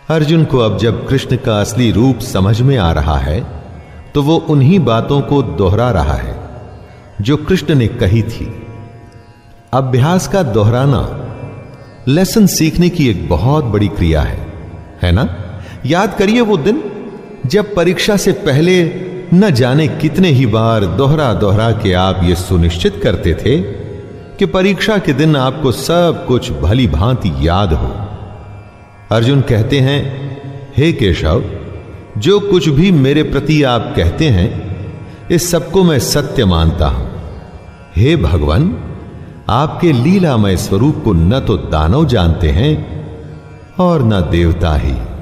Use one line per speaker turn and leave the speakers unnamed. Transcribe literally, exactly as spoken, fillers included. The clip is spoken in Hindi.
अर्जुन को अब जब कृष्ण का असली रूप समझ में आ रहा है तो वो उन्हीं बातों को दोहरा रहा है जो कृष्ण ने कही थी। अभ्यास का दोहराना लेसन सीखने की एक बहुत बड़ी क्रिया है, है ना? याद करिए वो दिन जब परीक्षा से पहले न जाने कितने ही बार दोहरा दोहरा के आप ये सुनिश्चित करते थे कि परीक्षा के दिन आपको सब कुछ भली भांति याद हो। अर्जुन कहते हैं, हे केशव, जो कुछ भी मेरे प्रति आप कहते हैं इस सबको मैं सत्य मानता हूं। हे भगवान, आपके लीलामय स्वरूप को न तो दानव जानते हैं और न देवता ही।